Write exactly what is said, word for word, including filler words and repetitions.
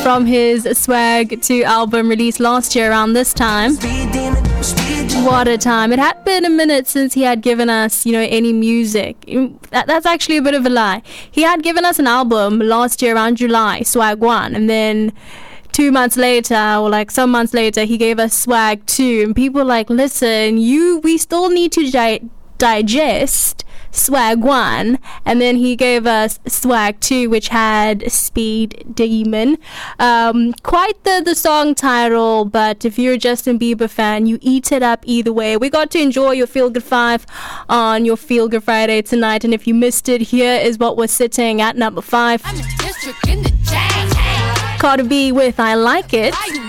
from his Swag two album released last year around this time. What a time. It had been a minute since he had given us, you know, any music. That, that's actually a bit of a lie. He had given us an album last year around July, Swag one, and then two months later, or like some months later, he gave us Swag two, and people were like, listen, you, we still need to di- digest Swag one, and then he gave us Swag two, which had Speed Demon. Um, quite the, the song title, but if you're a Justin Bieber fan, you eat it up either way. We got to enjoy your Feel Good five on your Feel Good Friday tonight, and if you missed it, here is what was sitting at number five. Cardi B with I Like It.